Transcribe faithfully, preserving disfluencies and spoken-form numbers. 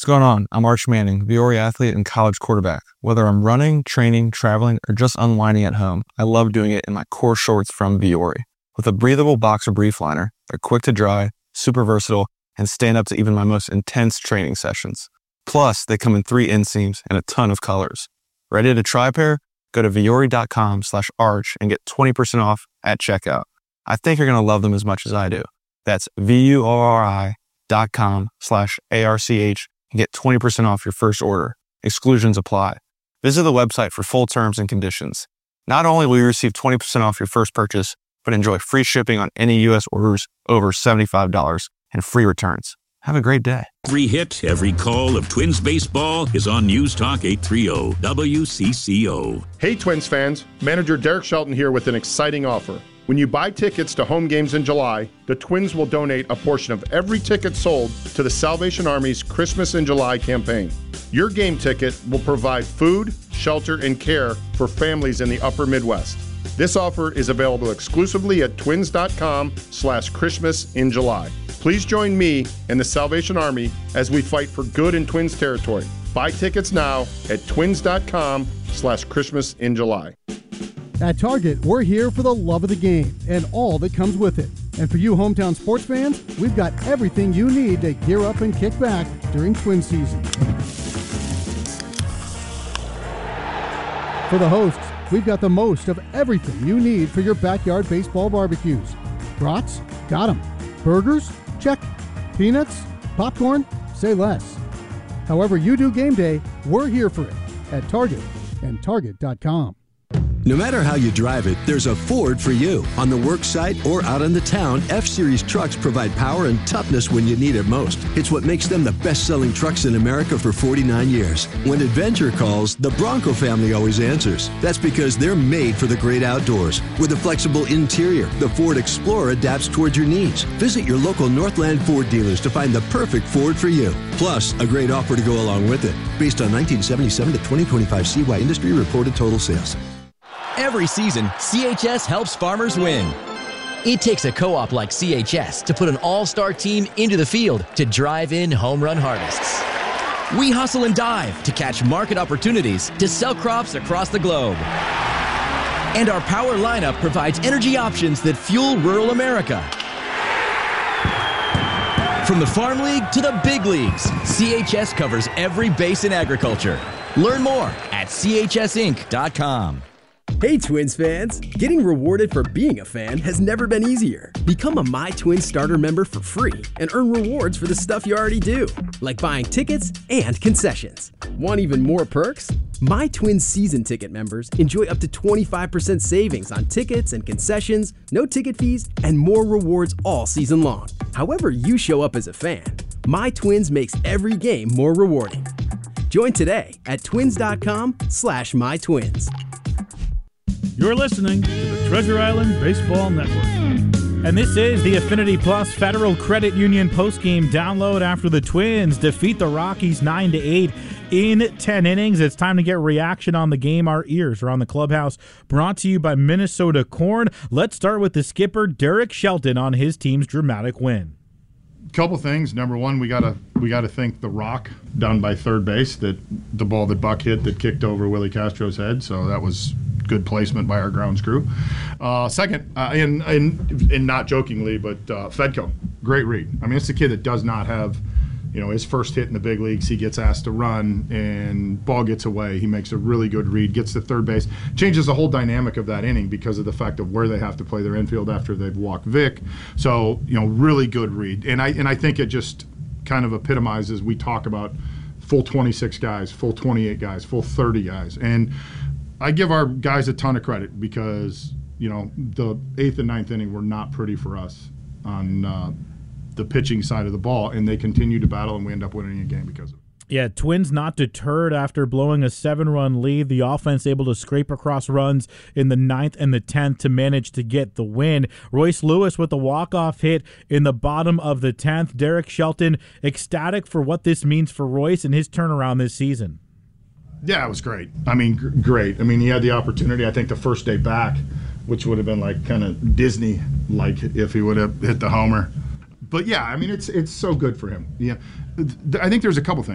What's going on? I'm Arch Manning, Viore athlete and college quarterback. Whether I'm running, training, traveling, or just unwinding at home, I love doing it in my core shorts from Viore. With a breathable boxer brief liner, they're quick to dry, super versatile, and stand up to even my most intense training sessions. Plus, they come in three inseams and a ton of colors. Ready to try a pair? Go to viore.com slash arch and get twenty percent off at checkout. I think you're going to love them as much as I do. That's V-U-R-I dot com slash A-R-C-H and get twenty percent off your first order. Exclusions apply. Visit the website for full terms and conditions. Not only will you receive twenty percent off your first purchase, but enjoy free shipping on any U S orders over seventy-five dollars and free returns. Have a great day. Every hit, every call of Twins baseball is on News Talk eight thirty W C C O. Hey Twins fans, manager Derek Shelton here with an exciting offer. When you buy tickets to home games in July, the Twins will donate a portion of every ticket sold to the Salvation Army's Christmas in July campaign. Your game ticket will provide food, shelter, and care for families in the upper Midwest. This offer is available exclusively at twins.com slash Christmas in July. Please join me and the Salvation Army as we fight for good in Twins territory. Buy tickets now at twins.com slash Christmas in July. At Target, we're here for the love of the game and all that comes with it. And for you hometown sports fans, we've got everything you need to gear up and kick back during Twin season. For the hosts, we've got the most of everything you need for your backyard baseball barbecues. Brats? Got 'em. Burgers? Check. Peanuts? Popcorn? Say less. However you do game day, we're here for it at Target and Target dot com. No matter how you drive it, there's a Ford for you. On the work site or out in the town, F-Series trucks provide power and toughness when you need it most. It's what makes them the best-selling trucks in America for forty-nine years. When adventure calls, the Bronco family always answers. That's because they're made for the great outdoors. With a flexible interior, the Ford Explorer adapts towards your needs. Visit your local Northland Ford dealers to find the perfect Ford for you. Plus, a great offer to go along with it. Based on nineteen seventy-seven to twenty twenty-five C Y industry reported total sales. Every season, C H S helps farmers win. It takes a co-op like C H S to put an all-star team into the field to drive in home run harvests. We hustle and dive to catch market opportunities to sell crops across the globe. And our power lineup provides energy options that fuel rural America. From the Farm League to the big leagues, C H S covers every base in agriculture. Learn more at C H S inc dot com. Hey Twins fans! Getting rewarded for being a fan has never been easier. Become a My Twins starter member for free and earn rewards for the stuff you already do, like buying tickets and concessions. Want even more perks? My Twins season ticket members enjoy up to twenty-five percent savings on tickets and concessions, no ticket fees, and more rewards all season long. However you show up as a fan, My Twins makes every game more rewarding. Join today at twins.com slash mytwins. You're listening to the Treasure Island Baseball Network. And this is the Affinity Plus Federal Credit Union postgame download after the Twins defeat the Rockies nine to eight in ten innings. It's time to get reaction on the game. Our ears are on the clubhouse. Brought to you by Minnesota Corn. Let's start with the skipper, Derek Shelton, on his team's dramatic win. Couple things. Number one, we gotta we gotta thank the rock down by third base, that the ball that Buck hit that kicked over Willie Castro's head. So that was good placement by our grounds crew. Uh, second, uh, and, and and not jokingly, but uh, Fedco, great read. I mean, it's a kid that does not have, you know, his first hit in the big leagues. He gets asked to run, and ball gets away. He makes a really good read, gets to third base, changes the whole dynamic of that inning because of the fact of where they have to play their infield after they've walked Vic. So, you know, really good read. And I and I think it just kind of epitomizes, we talk about full twenty-six guys, full twenty-eight guys, full thirty guys. And I give our guys a ton of credit because, you know, the eighth and ninth inning were not pretty for us on uh, the pitching side of the ball, and they continue to battle, and we end up winning a game because of it. Yeah, Twins not deterred after blowing a seven-run lead. The offense able to scrape across runs in the ninth and the tenth to manage to get the win. Royce Lewis with a walk-off hit in the bottom of the tenth. Derek Shelton ecstatic for what this means for Royce and his turnaround this season. Yeah, it was great. I mean, g- great. I mean, he had the opportunity, I think, the first day back, which would have been like kind of Disney-like if he would have hit the homer. But, yeah, I mean, it's it's so good for him. Yeah, I think there's a couple things.